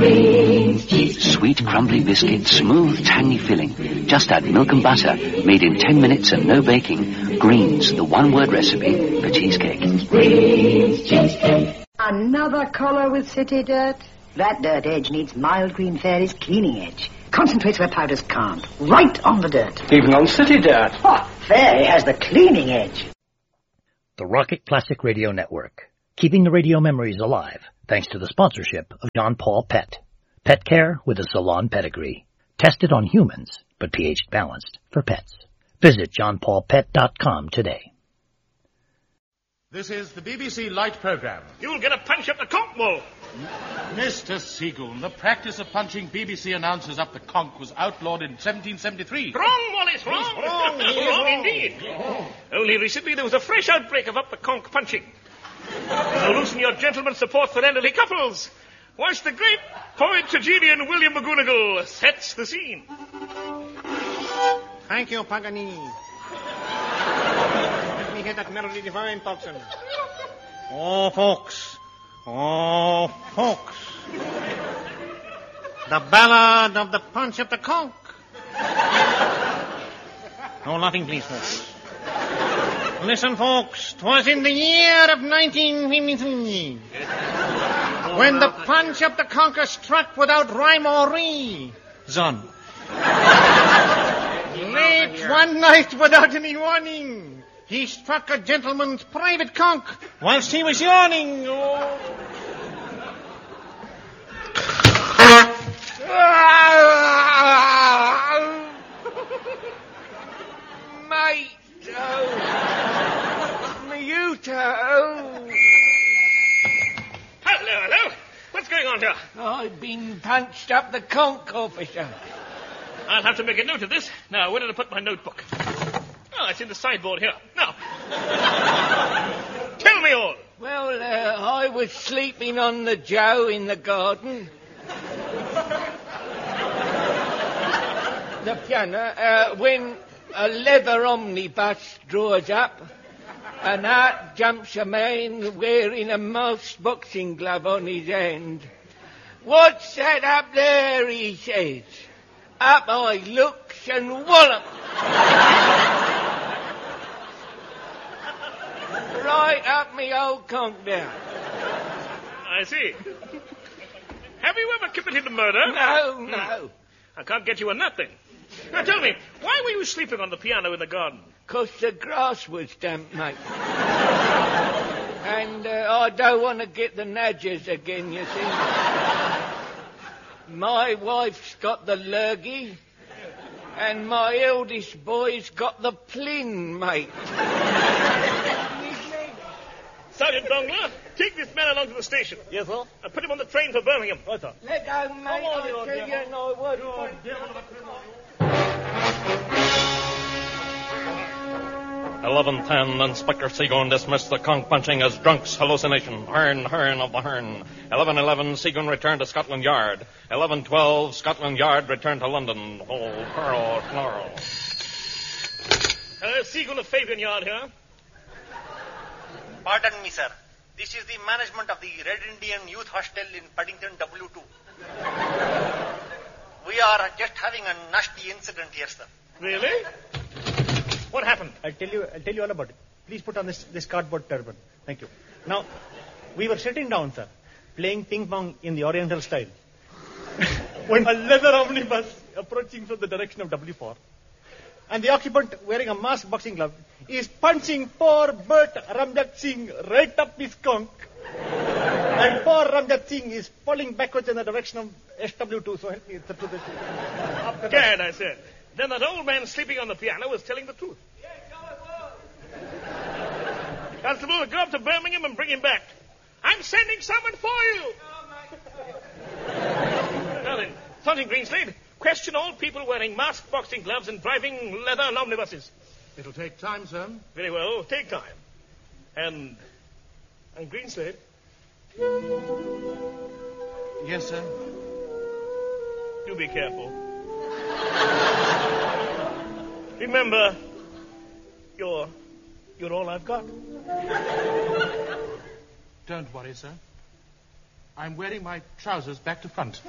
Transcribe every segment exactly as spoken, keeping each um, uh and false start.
Green's cheese. Sweet, crumbly biscuit, smooth, tangy filling. Just add milk and butter. Made in ten minutes and no baking. Green's, the one-word recipe for cheesecake. Green's cheesecake. Another collar with city dirt? That dirt edge needs Mild Green Fairy's cleaning edge. Concentrates where powders can't. Right on the dirt. Even on city dirt. Oh, Fairy has the cleaning edge. The Rocket Classic Radio Network. Keeping the radio memories alive, thanks to the sponsorship of Jean Paul Pet. Pet care with a salon pedigree. Tested on humans, but pH balanced for pets. Visit john paul pet dot com today. This is the B B C Light Programme. You'll get a punch up the conch, Bull. Mister Seagoon, the practice of punching B B C announcers up the conch was outlawed in seventeen seventy-three. Wrong, Wallace, wrong. He's wrong, he is wrong wrong. indeed. Only recently there was a fresh outbreak of up the conch punching. So loosen your gentleman's support for elderly couples, whilst the great poet tragedian William McGonagall sets the scene. Thank you, Paganini. Let me hear that melody divine, Tocsin. Oh, folks. Oh, folks. The ballad of the punch of the conch. No laughing, please, folks. Listen, folks. 'Twas in the year of nineteen fifty-three when the punch of the conch struck without rhyme or reason. Late one night without any warning, he struck a gentleman's private conch whilst he was yawning. Oh. My toe. My toe. Hello, hello. What's going on here? I've been punched up the conch, officer. I'll have to make a note of this. Now, where did I put my notebook? Oh, it's in the sideboard here. Now. Tell me all. Well, uh, I was sleeping on the joe in the garden. The piano, uh, when a leather omnibus draws up, and out jumps a man wearing a mouse boxing glove on his hand. What's that up there, he says. Up I looks and wallop. Right up me old conch down. I see. Have you ever committed a murder? No, no. I can't get you on that, then. Now, tell me, why were you sleeping on the piano in the garden? 'Cause the grass was damp, mate. And uh, I don't want to get the nadgers again, you see. My wife's got the lurgy, and my eldest boy's got the plin, mate. Sergeant Dongler, take this man along to the station. Yes, sir? And put him on the train for Birmingham. Right, sir. Let go, mate. I tell you, no word. eleven ten, Inspector Seagoon dismissed the conch punching as drunk's hallucination. Hearn, Hearn of the Hearn. eleven eleven, Seagoon returned to Scotland Yard. eleven twelve, Scotland Yard returned to London. Oh, Pearl, Snarl. Uh, Seagoon of Fabian Yard here. Pardon me, sir. This is the management of the Red Indian Youth Hostel in Paddington W two. We are just having a nasty incident here, sir. Really? What happened? I'll tell you, I'll tell you all about it. Please put on this, this cardboard turban. Thank you. Now, we were sitting down, sir, playing ping pong in the Oriental style, when a leather omnibus approaching from the direction of W four, and the occupant wearing a mask boxing glove is punching poor Bert Ramjat Singh right up his conch. And poor Ramjat Singh is falling backwards in the direction of S W two. So help me, it's up to this. After Gad, I said. Then that old man sleeping on the piano was telling the truth. Yes, I was. Constable, go up to Birmingham and bring him back. I'm sending someone for you. Now then, Sergeant Greenslade, question all people wearing masked boxing gloves and driving leather omnibuses. It'll take time, sir. Very well, take time. And, and Greenslade? Yes, sir. Do be careful. Remember, you're, you're all I've got. Don't worry, sir. I'm wearing my trousers back to front.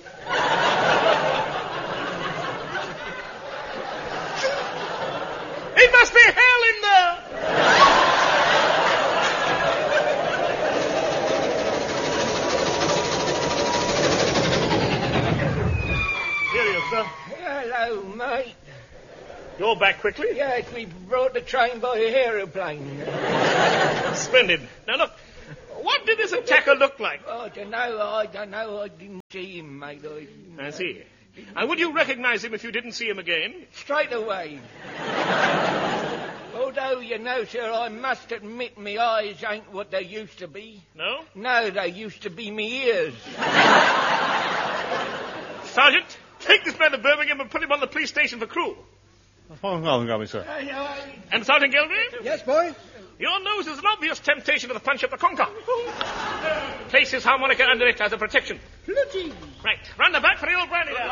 It must be hell in there! Here you are, sir. Hello, mate. You're back quickly? Yes, we brought the train by aeroplane. Splendid. Now, look, what did this attacker look like? I don't know, I don't know. I didn't see him, mate. I, I see. And would you recognize him if you didn't see him again? Straight away. Although, you know, sir, I must admit my eyes ain't what they used to be. No? No, they used to be me ears. Sergeant, take this man to Birmingham and put him on the police station for crew. Oh, no, no, sir. And Sergeant Gilgrave? Yes, boy? Your nose is an obvious temptation to the punch up the conker. Place his harmonica under it as a protection. Bloody. Right, run the back for the old brandy now.